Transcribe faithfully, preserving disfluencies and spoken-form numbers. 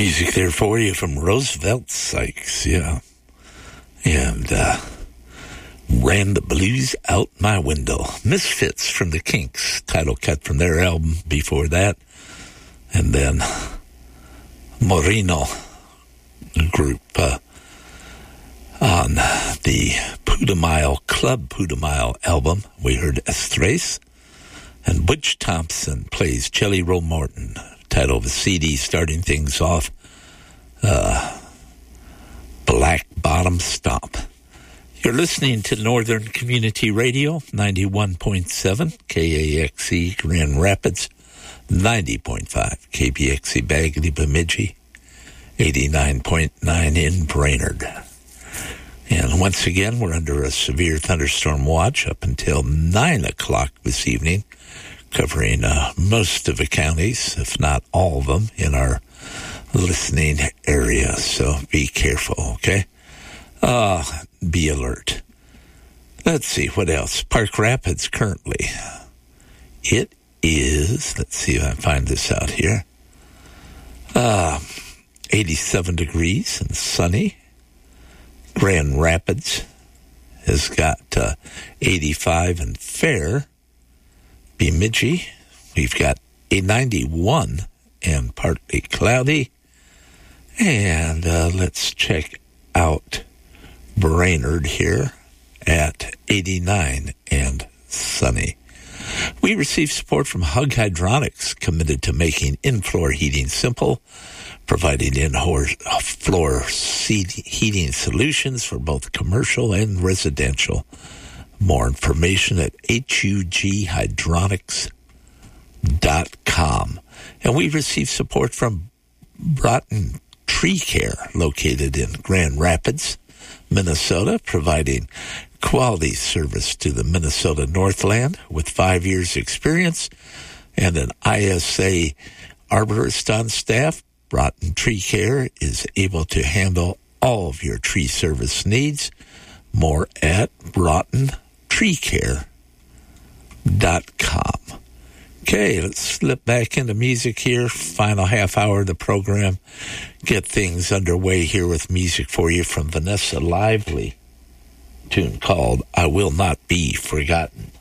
Music there for you from Roosevelt Sykes, yeah. And uh, Ran the Blues Out My Window. Misfits from the Kinks, title cut from their album before that. And then Moreno group uh, on the Putumayo Club Putumayo album. We heard Estrés. And Butch Thompson plays Jelly Roll Morton. Title of the C D starting things off, uh, Black Bottom Stomp. You're listening to Northern Community Radio, ninety-one point seven K A X E Grand Rapids, ninety point five K B X E Bagley Bemidji, eighty-nine point nine in Brainerd. And once again, we're under a severe thunderstorm watch up until nine o'clock this evening, covering uh, most of the counties, if not all of them, in our listening area. So be careful, okay? Uh, be alert. Let's see, what else? Park Rapids currently. It is, let's see if I can find this out here, uh, eighty-seven degrees and sunny. Grand Rapids has got uh, eighty-five and fair. Bemidji, we've got a ninety-one and partly cloudy. And uh, let's check out Brainerd here at eighty-nine and sunny. We receive support from Hug Hydronics, committed to making in-floor heating simple, providing in-floor heating solutions for both commercial and residential. More information at hug hydronics dot com. And we receive support from Broughton Tree Care, located in Grand Rapids, Minnesota, providing quality service to the Minnesota Northland with five years experience and an I S A arborist on staff. Broughton Tree Care is able to handle all of your tree service needs. More at broughton tree care dot com. Okay, let's slip back into music here. Final half hour of the program. Get things underway here with music for you from Vanessa Lively. Tune called I Will Not Be Forgotten.